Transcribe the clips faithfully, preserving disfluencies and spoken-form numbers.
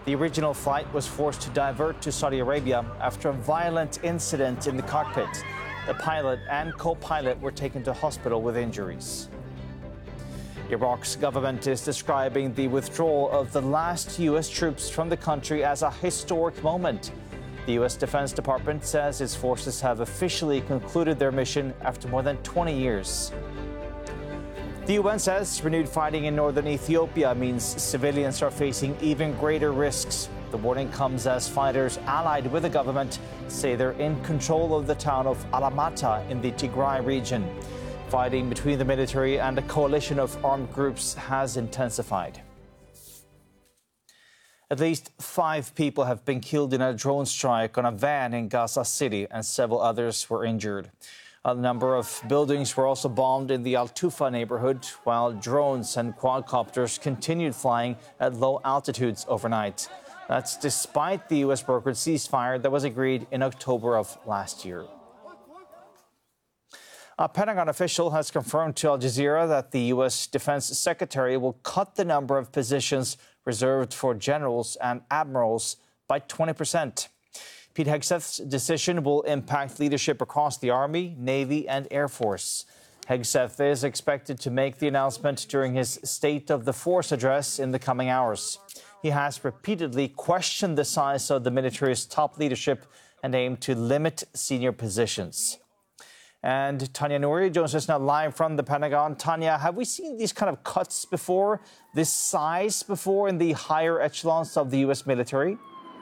The original flight was forced to divert to Saudi Arabia after a violent incident in the cockpit. The pilot and co-pilot were taken to hospital with injuries. Iraq's government is describing the withdrawal of the last U S troops from the country as a historic moment. The U S Defense Department says its forces have officially concluded their mission after more than twenty years. The U N says renewed fighting in northern Ethiopia means civilians are facing even greater risks. The warning comes as fighters allied with the government say they're in control of the town of Alamata in the Tigray region. Fighting between the military and a coalition of armed groups has intensified. At least five people have been killed in a drone strike on a van in Gaza City, and several others were injured. A number of buildings were also bombed in the Al-Tufa neighborhood, while drones and quadcopters continued flying at low altitudes overnight. That's despite the U S brokered ceasefire that was agreed in October of last year. A Pentagon official has confirmed to Al Jazeera that the U S Defense Secretary will cut the number of positions reserved for generals and admirals by twenty percent. Pete Hegseth's decision will impact leadership across the Army, Navy and Air Force. Hegseth is expected to make the announcement during his State of the Force address in the coming hours. He has repeatedly questioned the size of the military's top leadership and aimed to limit senior positions. And Tanya Nouri joins us now live from the Pentagon. Tanya, have we seen these kind of cuts before, this size before in the higher echelons of the U S military?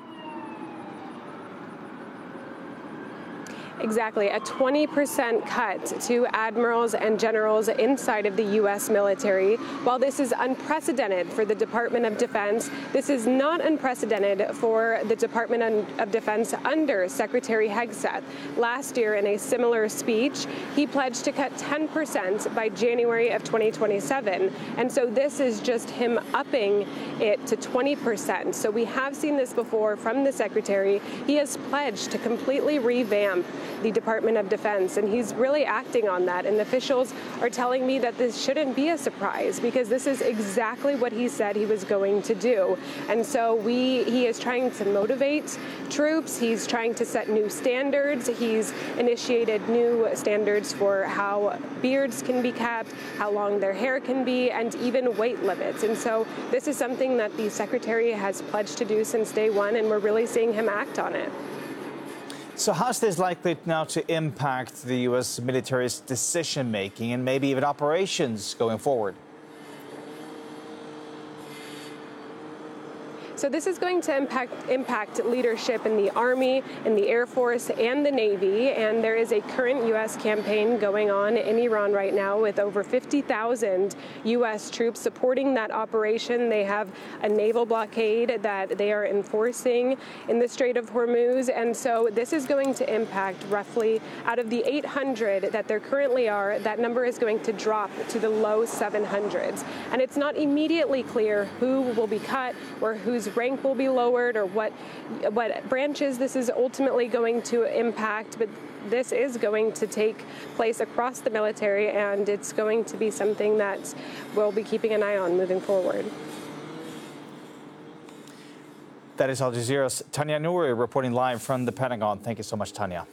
Exactly, a twenty percent cut to admirals and generals inside of the U S military. While this is unprecedented for the Department of Defense, this is not unprecedented for the Department of Defense under Secretary Hegseth. Last year, in a similar speech, he pledged to cut ten percent by January of twenty twenty-seven. And so this is just him upping it to twenty percent. So we have seen this before from the Secretary. He has pledged to completely revamp the Department of Defense, and he's really acting on that. And officials are telling me that this shouldn't be a surprise because this is exactly what he said he was going to do. And so we, he is trying to motivate troops. He's trying to set new standards. He's initiated new standards for how beards can be kept, how long their hair can be, and even weight limits. And so this is something that the Secretary has pledged to do since day one, and we're really seeing him act on it. So how's this likely now to impact the U S military's decision-making and maybe even operations going forward? So this is going to impact impact leadership in the Army, in the Air Force, and the Navy. And there is a current U S campaign going on in Iran right now with over fifty thousand U S troops supporting that operation. They have a naval blockade that they are enforcing in the Strait of Hormuz. And so this is going to impact roughly out of the eight hundred that there currently are, that number is going to drop to the low seven hundreds. And it's not immediately clear who will be cut or whose rank will be lowered or what what branches this is ultimately going to impact, but this is going to take place across the military, and it's going to be something that we'll be keeping an eye on moving forward. That is Al Jazeera's Tanya Nouri reporting live from the Pentagon. Thank you so much, Tanya.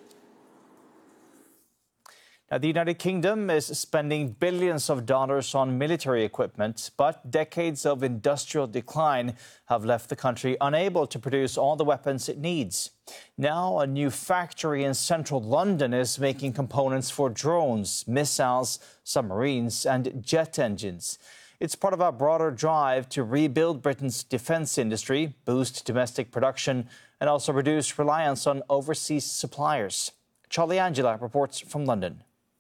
Now, the United Kingdom is spending billions of dollars on military equipment, but decades of industrial decline have left the country unable to produce all the weapons it needs. Now, a new factory in central London is making components for drones, missiles, submarines, and jet engines. It's part of a broader drive to rebuild Britain's defense industry, boost domestic production, and also reduce reliance on overseas suppliers. Charlie Angela reports from London.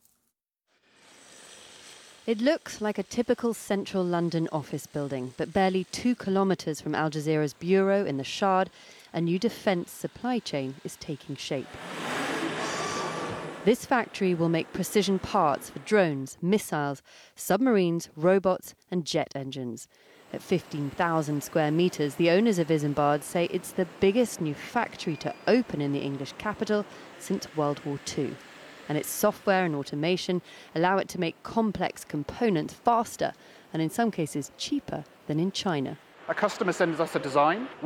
It looks like a typical central London office building, but barely two kilometres from Al Jazeera's bureau in the Shard, a new defence supply chain is taking shape. This factory will make precision parts for drones, missiles, submarines, robots and jet engines. At fifteen thousand square metres, the owners of Isambard say it's the biggest new factory to open in the English capital since World War Two. And its software and automation allow it to make complex components faster and in some cases cheaper than in China. A customer sends us a design.